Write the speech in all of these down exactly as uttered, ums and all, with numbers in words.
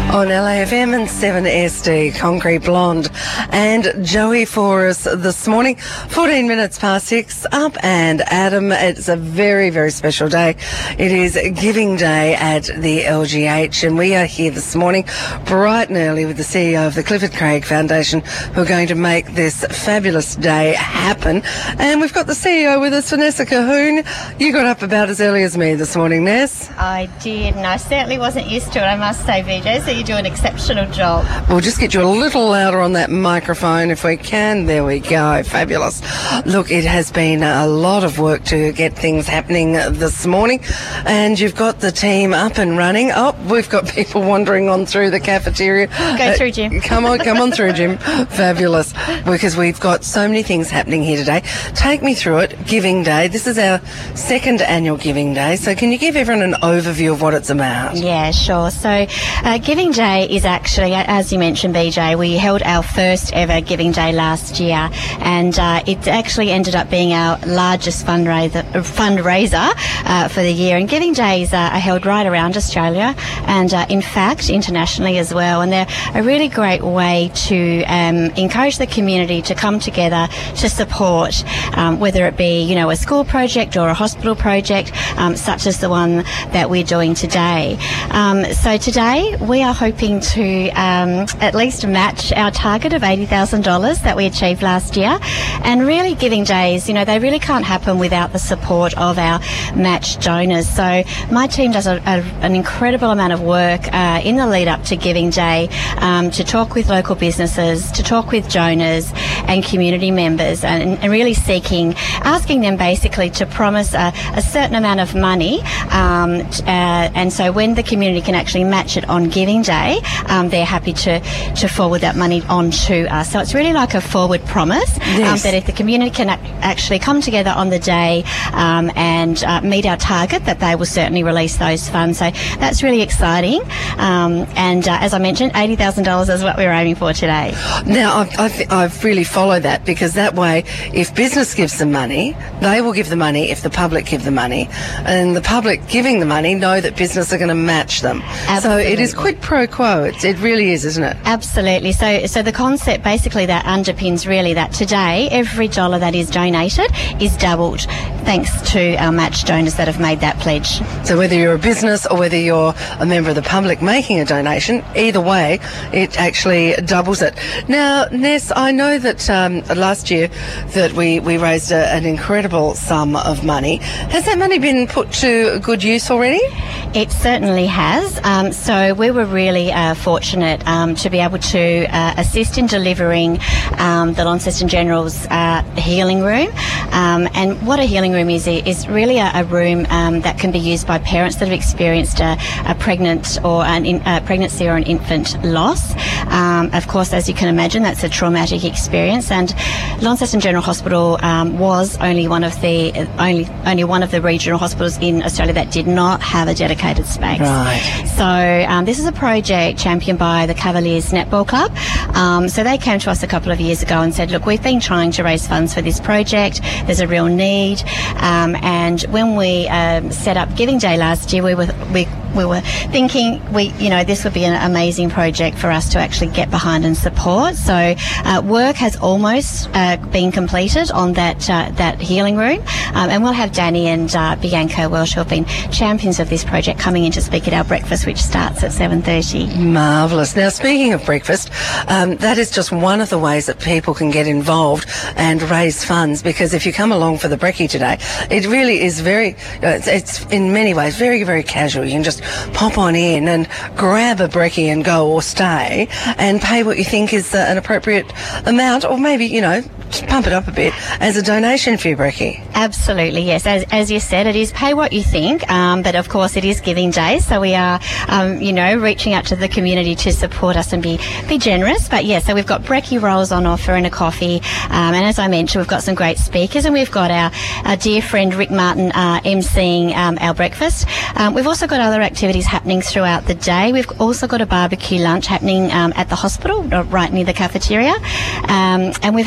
On L A F M and seven S D, Concrete Blonde and Joey for us this morning. fourteen minutes past six, up and Adam. It's a very, very special day. It is Giving Day at the L G H, and we are here this morning bright and early with the C E O of the Clifford Craig Foundation, who are going to make this fabulous day happen. And we've got the C E O with us, Vanessa Cahoon. You got up about as early as me this morning, Ness. I did, and I certainly wasn't used to it, I must say, V J, so you do an exceptional job. We'll just get you a little louder on that microphone if we can. There we go. Fabulous. Look, it has been a lot of work to get things happening this morning, and you've got the team up and running. Oh, we've got people wandering on through the cafeteria. Go through, Jim. Uh, come on, come on through, Jim. Fabulous. Because we've got so many things happening here today. Take me through it. Giving Day. This is our second annual Giving Day, so can you give everyone an overview of what it's about? Yeah, sure. So uh, Giving Day is actually, as you mentioned, B J, we held our first ever Giving Day last year, and uh, it actually ended up being our largest fundraiser, fundraiser uh, for the year. And Giving Days uh, are held right around Australia and, uh, in fact, internationally as well. And they're a really great way to um, encourage the community to come together to support, um, whether it be, you know, a school project or a hospital project, um, such as the one that we're doing today. Um, so today we are hoping to um, at least match our target of eighty thousand dollars that we achieved last year. And really, Giving Days, you know, they really can't happen without the support of our match donors. So my team does a, a, an incredible amount of work uh, in the lead up to Giving Day um, to talk with local businesses, to talk with donors and community members, and, and really seeking, asking them basically to promise a, a certain amount of money. Um, uh, and so when the community can actually match it on Giving Day, um, they're happy to, to forward that money on to us. So it's really like a forward promise, yes. um, that if the community can ac- actually come together on the day um, and uh, meet our target, that they will certainly release those funds. So that's really exciting. Um, and uh, as I mentioned, eighty thousand dollars is what we're aiming for today. Now, I've, I've, I've really followed that, because that way, if business gives them money, they will give the money if the public give the money. And the public giving the money know that business are going to match them. Absolutely. So it is quid pro quo. It, it really is, isn't it? Absolutely. So so the concept basically that underpins really that today every dollar that is donated is doubled thanks to our match donors that have made that pledge. So whether you're a business or whether you're a member of the public making a donation, either way, it actually doubles it. Now, Ness, I know that um, last year that we, we raised a, an incredible sum of money. Has that money been put to good use already? It certainly has. Um, so we were really uh, fortunate um, to be able to uh, assist in delivering um, the Launceston General's uh, healing room. Um, and what a healing room is, is really a, a room um, that can be used by parents that have experienced a, a pregnant or an in, a pregnancy or an infant loss. Um, of course, as you can imagine, that's a traumatic experience. And Launceston General Hospital um, was only one of the only only one of the regional hospitals in Australia that did not have a dedicated space. Right. So um, this is a project championed by the Cavaliers Netball Club. Um, so they came to us a couple of years ago and said, look, we've been trying to raise funds for this project. There's a real need. Um, and when we um, set up Giving Day last year, we were we we were thinking we you know this would be an amazing project for us to actually get behind and support. So uh, work has almost uh, been completed on that uh, that healing room, um, and we'll have Danny and uh, Bianca Welsh, who have been champions of this project, coming in to speak at our breakfast, which starts at seven thirty. Marvellous. Now, speaking of breakfast, um, that is just one of the ways that people can get involved and raise funds, because if you come along for the brekkie today, it really is very, uh, it's, it's in many ways very, very casual. You can just pop on in and grab a brekkie and go, or stay, and pay what you think is uh, an appropriate amount, or maybe, you know, just pump it up a bit as a donation for your brekkie. Absolutely, yes. As, as you said, it is pay what you think, um, but of course it is Giving Day, so we are, um, you know, reaching out to the community to support us and be, be generous. But yeah, so we've got brekkie rolls on offer and a coffee, um, and as I mentioned, we've got some great speakers, and we've got our, our dear friend Rick Martin uh, emceeing um, our breakfast. Um, we've also got other activities happening throughout the day. We've also got a barbecue lunch happening um, at the hospital, right near the cafeteria, um, and we've had some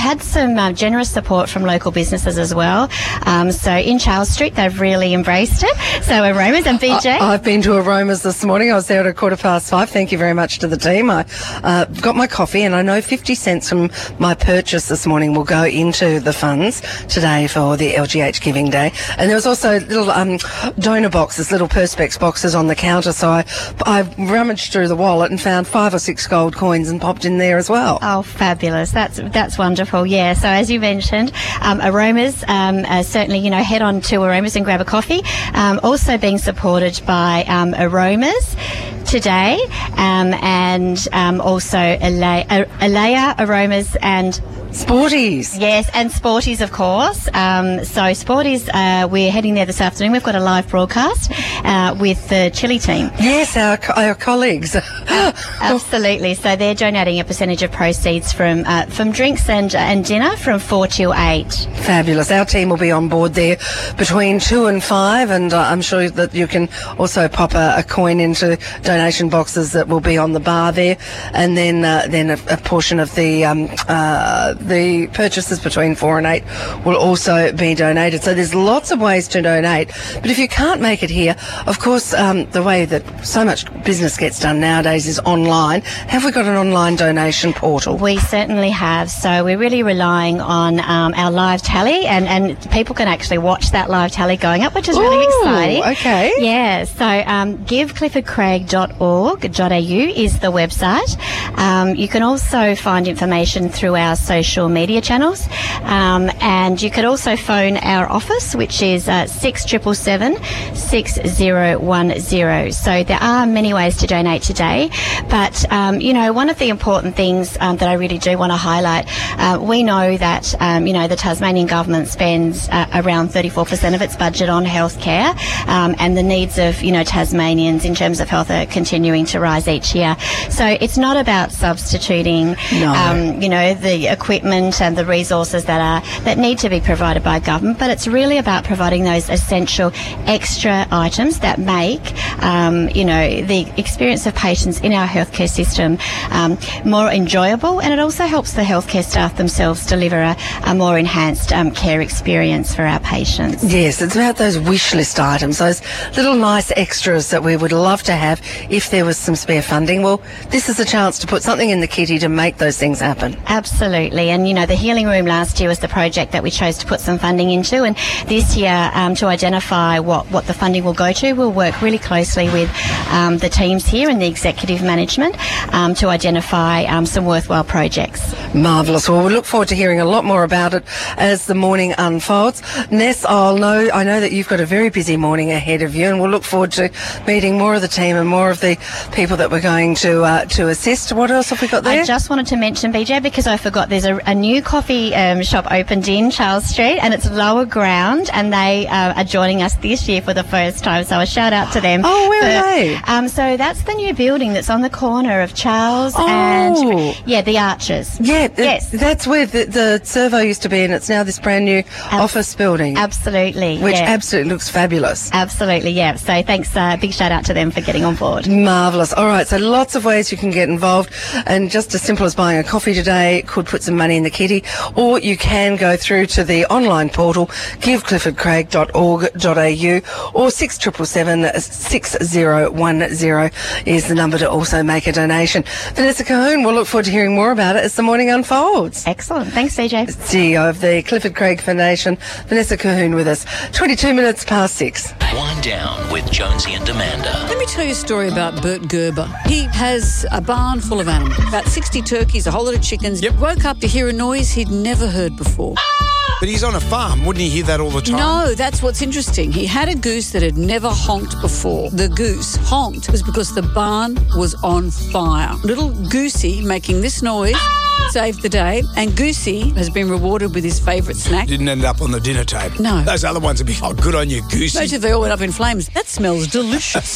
some uh, generous support from local businesses as well. Um, so in Charles Street, they've really embraced it. So Aromas and B J. I, I've been to Aromas this morning. I was there at a quarter past five. Thank you very much to the team. I uh, got my coffee, and I know fifty cents from my purchase this morning will go into the funds today for the L G H Giving Day. And there was also little um, donor boxes, little Perspex boxes on the counter. So I, I rummaged through the wallet and found five or six gold coins and popped in there as well. Oh, fabulous. That's that's wonderful. Yeah. So as you mentioned, um, Aromas, um, uh, certainly, you know, head on to Aromas and grab a coffee. Um, also being supported by um, Aromas today, um, and um, also Alea, Alea Aromas and Sporties. Yes, and Sporties, of course. Um, so Sporties, uh, we're heading there this afternoon. We've got a live broadcast uh, with the Chile team. Yes, our, our colleagues. Absolutely. So they're donating a percentage of proceeds from uh, from drinks and and dinner from four till eight. Fabulous. Our team will be on board there between two and five, and uh, I'm sure that you can also pop a, a coin into donation boxes that will be on the bar there, and then uh, then a, a portion of the um, uh, the purchases between four and eight will also be donated. So there's lots of ways to donate. But if you can't make it here, of course, um, the way that so much business gets done nowadays is online. Have we got an online donation portal? We certainly have. So we're really relying on um, our live tally, and, and people can actually watch that live tally going up, which is really Ooh, exciting. Okay. Yeah. So um, give clifford craig dot org dot a u is the website. Um, you can also find information through our social media channels, um, and you could also phone our office, which is uh, six seven seven, six zero one zero. So there are many ways to donate today, but um, you know, one of the important things um, that I really do want to highlight, uh, we know that um, you know, the Tasmanian government spends uh, around thirty-four percent of its budget on healthcare, um, and the needs of, you know, Tasmanians in terms of health are continuing to rise each year. So it's not about substituting no. um, you know, the equipment and the resources that are that need to be provided by government, but it's really about providing those essential extra items that make um, you know, the experience of patients in our healthcare system um, more enjoyable, and it also helps the healthcare staff themselves deliver a, a more enhanced um, care experience for our patients. Yes, it's about those wish list items, those little nice extras that we would love to have if there was some spare funding. Well, this is a chance to put something in the kitty to make those things happen. Absolutely. And, you know, the Healing Room last year was the project that we chose to put some funding into, and this year, um, to identify what, what the funding will go to, we'll work really closely with um, the teams here and the executive management um, to identify um, some worthwhile projects. Marvellous. Well, we look forward to hearing a lot more about it as the morning unfolds. Ness, I'll know, I know that you've got a very busy morning ahead of you, and we'll look forward to meeting more of the team and more of the people that we're going to uh, to assist. What else have we got there? I just wanted to mention, B J, because I forgot, there's a, a new coffee um, shop opened in Charles Street, and it's Lower Ground, and they uh, are joining us this year for the first time, so a shout out to them. Oh, where for, are they? Um, so that's the new building that's on the corner of Charles oh. and, yeah, the Arches. Yeah, th- yes. that's where the, the servo used to be, and it's now this brand new Ab- office building. Absolutely. Which yeah. absolutely looks fabulous. Absolutely, yeah. So thanks, uh, big shout out to them for getting on board. Marvellous. All right, so lots of ways you can get involved, and just as simple as buying a coffee today could put some money in the kitty, or you can go through to the online portal, give clifford craig dot org dot a u, or six seven seven, six zero one zero is the number to also make a donation. Vanessa Colquhoun, we'll look forward to hearing more about it as the morning unfolds. Excellent. Thanks, C J. C E O of the Clifford Craig Foundation, Vanessa Colquhoun with us. twenty-two minutes past six. Wind down with Jonesy and Amanda. Let me tell you a story about Bert Gerber. He has a barn full of animals, about sixty turkeys, a whole lot of chickens. Yep. Woke up to hear a noise he'd never heard before. But he's on a farm. Wouldn't he hear that all the time? No, that's what's interesting. He had a goose that had never honked before. The goose honked was because the barn was on fire. Little Goosey making this noise saved the day, and Goosey has been rewarded with his favourite snack. Didn't end up on the dinner table. No. Those other ones would be, oh, good on you, Goosey. Most of they all went up in flames. That smells delicious.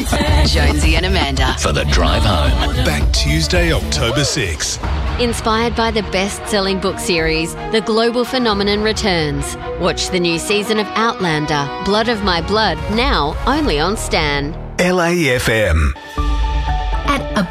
Jonesy and Amanda. For the drive home. Back Tuesday, October sixth. Inspired by the best-selling book series, The Global Phenomenon returns. Watch the new season of Outlander, Blood of My Blood, now only on Stan. L A F M. At Above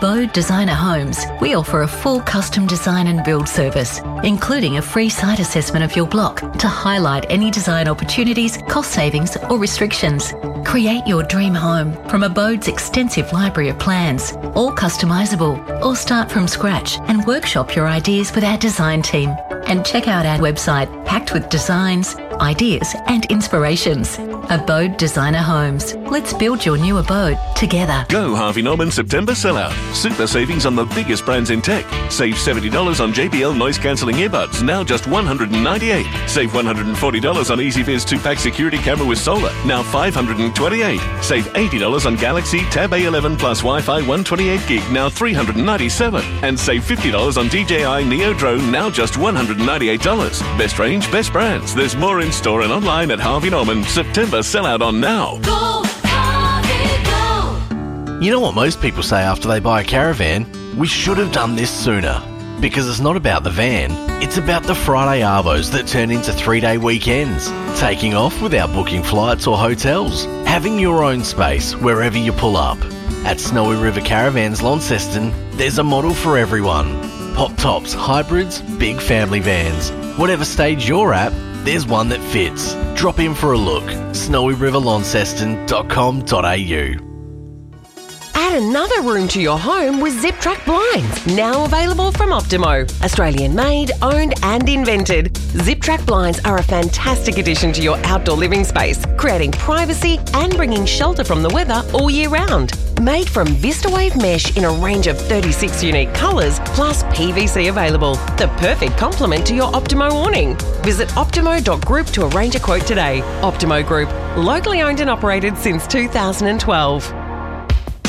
Abode Designer Homes, we offer a full custom design and build service, including a free site assessment of your block to highlight any design opportunities, cost savings or restrictions. Create your dream home from Abode's extensive library of plans, all customisable, or start from scratch and workshop your ideas with our design team. And check out our website, packed with designs, ideas and inspirations. Abode Designer Homes. Let's build your new abode together. Go Harvey Norman September sellout. Super savings on the biggest brands in tech. Save seventy dollars on J B L noise cancelling earbuds, now just one hundred ninety-eight dollars. Save one hundred forty dollars on EasyViz two-pack security camera with solar, now five hundred twenty-eight dollars. Save eighty dollars on Galaxy Tab A eleven plus Wi-Fi one twenty-eight gig, now three hundred ninety-seven dollars. And save fifty dollars on D J I Neo Drone, now just one hundred ninety-eight dollars. Best range, best brands. There's more in store and online at Harvey Norman. September sellout on now. Go, Harvey, go! You know what most people say after they buy a caravan? We should have done this sooner. Because it's not about the van, it's about the Friday Arvos that turn into three-day weekends. Taking off without booking flights or hotels. Having your own space wherever you pull up. At Snowy River Caravans Launceston, there's a model for everyone. Pop tops, hybrids, big family vans. Whatever stage you're at, there's one that fits. Drop in for a look. snowy river launceston dot com dot a u. Add another room to your home with Zip Track Blinds, now available from Optimo. Australian made, owned and invented. Zip Track Blinds are a fantastic addition to your outdoor living space, creating privacy and bringing shelter from the weather all year round. Made from VistaWave mesh in a range of thirty-six unique colours, plus P V C available. The perfect complement to your Optimo awning. Visit optimo dot group to arrange a quote today. Optimo Group, locally owned and operated since two thousand twelve.